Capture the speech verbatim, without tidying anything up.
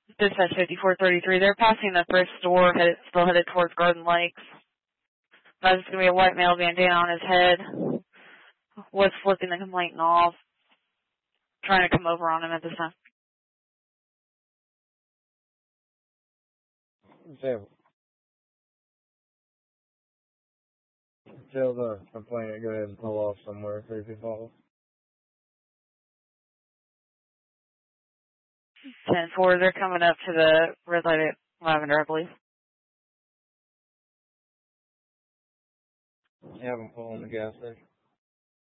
Dispatch fifty-four thirty-three. They're passing the thrift store, headed, still headed towards Garden Lakes. There's going to be a white male bandana on his head. Was flipping the complainant off, trying to come over on him at this time. Tell, tell the complainant go ahead and pull off somewhere so he can follow. ten four, they're coming up to the red light at Lavender, I believe. You have them pull in the gas station.